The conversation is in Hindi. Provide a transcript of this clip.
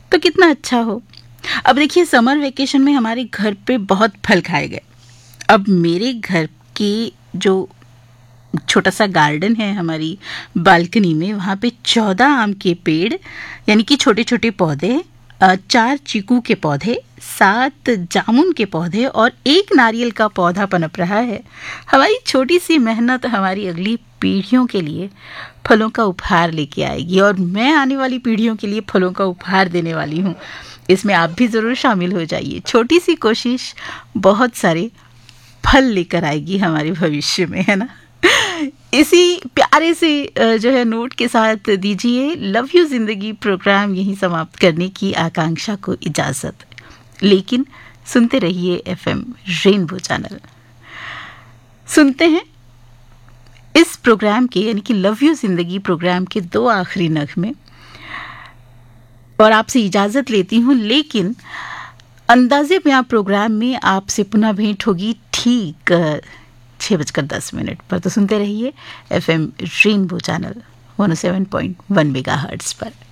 तो कितना अच्छा हो। अब देखिए, समर वेकेशन में हमारे घर पे बहुत फल खाए गए। अब मेरे घर की जो छोटा सा गार्डन है हमारी बालकनी में, वहाँ पे 14 आम के पेड़ यानी कि छोटे छोटे पौधे, 4 चीकू के पौधे, 7 जामुन के पौधे और 1 नारियल का पौधा पनप रहा है। हमारी छोटी सी मेहनत हमारी अगली पीढ़ियों के लिए फलों का उपहार लेके आएगी, और मैं आने वाली पीढ़ियों के लिए फलों का उपहार देने वाली हूँ। इसमें आप भी ज़रूर शामिल हो जाइए। छोटी सी कोशिश बहुत सारे फल लेकर आएगी हमारे भविष्य में, है ना। इसी प्यारे से जो है नोट के साथ दीजिए लव यू जिंदगी प्रोग्राम यहीं समाप्त करने की आकांक्षा को इजाज़त। लेकिन सुनते रहिए FM रेनबो चैनल। सुनते हैं इस प्रोग्राम के यानी कि लव यू जिंदगी प्रोग्राम के 2 आखिरी नगमे, और आपसे इजाज़त लेती हूँ। लेकिन अंदाजे में आप प्रोग्राम में आपसे पुनः भेंट होगी ठीक 6:10 पर। तो सुनते रहिए FM रेनबो चैनल 107.1 मेगाहर्ट्ज़ पर।